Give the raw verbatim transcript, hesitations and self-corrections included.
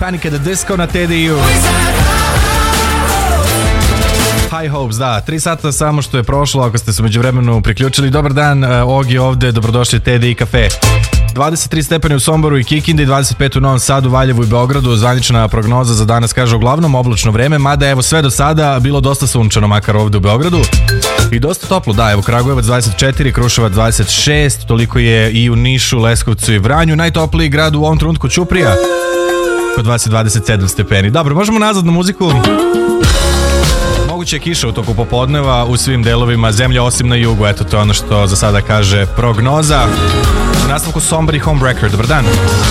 Panic at the Disco na T D U. High Hopes, da, tri sata samo što je prošlo, ako ste se međuvremenu priključili. Dobar dan, Ogi ovde, dobrodošli T D I Cafe. dvadeset tri stepeni u Somboru i Kikindi, dvadeset pet u Novom Sadu, Valjevu i Beogradu. Zvanična prognoza za danas kaže uglavnom oblačno vreme, mada evo sve do sada bilo dosta sunčano, makar ovde u Beogradu. I dosta toplo, da, evo Kragujevac dvadeset četiri, Kruševac dvadeset šest, toliko je i u Nišu, Leskovcu i Vranju. Najtopliji grad u ovom trenutku Ćuprija, kod vas je dvadeset sedam stepeni. Dobro, možemo nazad na muziku. Moguće je kiša u toku popodneva u svim delovima zemlje osim na jugu, eto to je ono što za sada kaže prognoza. U nastavku Somber i Homebreaker, dobar dan.